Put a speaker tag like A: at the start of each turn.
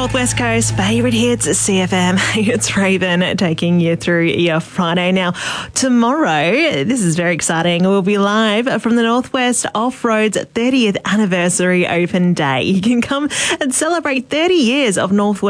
A: Northwest Coast favourite hits, CFM. It's Raven taking you through your Friday. Now, tomorrow, this is very exciting, we'll be live from the Northwest Off-Road's 30th anniversary open day. You can come and celebrate 30 years of Northwest